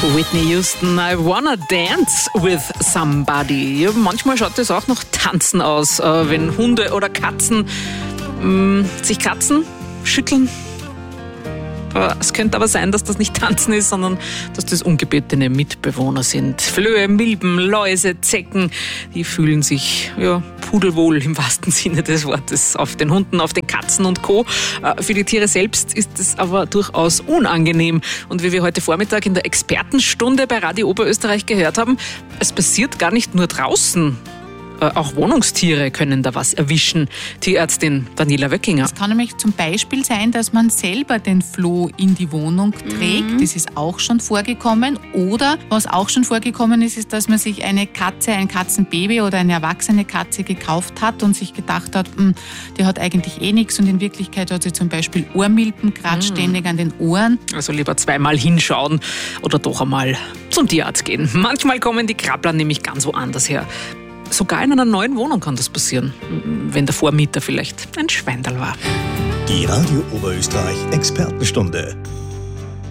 Whitney Houston, I wanna dance with somebody. Ja, manchmal schaut es auch noch Tanzen aus, wenn Hunde oder Katzen sich kratzen, schütteln. Es könnte aber sein, dass das nicht Tanzen ist, sondern dass das ungebetene Mitbewohner sind. Flöhe, Milben, Läuse, Zecken, die fühlen sich pudelwohl im wahrsten Sinne des Wortes auf den Hunden, auf den Katzen und Co. Für die Tiere selbst ist es aber durchaus unangenehm. Und wie wir heute Vormittag in der Expertenstunde bei Radio Oberösterreich gehört haben, es passiert gar nicht nur draußen. Auch Wohnungstiere können da was erwischen. Tierärztin Daniela Wöckinger. Es kann nämlich zum Beispiel sein, dass man selber den Floh in die Wohnung trägt. Das ist auch schon vorgekommen. Oder was auch schon vorgekommen ist, ist, dass man sich eine Katze, ein Katzenbaby oder eine erwachsene Katze gekauft hat und sich gedacht hat, die hat eigentlich eh nichts und in Wirklichkeit hat sie zum Beispiel Ohrmilben, kratzt ständig an den Ohren. Also lieber zweimal hinschauen oder doch einmal zum Tierarzt gehen. Manchmal kommen die Krabbler nämlich ganz woanders her. Sogar in einer neuen Wohnung kann das passieren, wenn der Vormieter vielleicht ein Schweindel war. Die Radio Oberösterreich Expertenstunde.